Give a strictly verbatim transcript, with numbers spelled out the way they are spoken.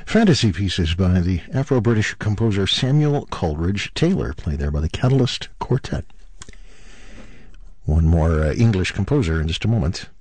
Fantasy pieces by the Afro-British composer Samuel Coleridge Taylor, played there by the Catalyst Quartet. One more uh, English composer in just a moment.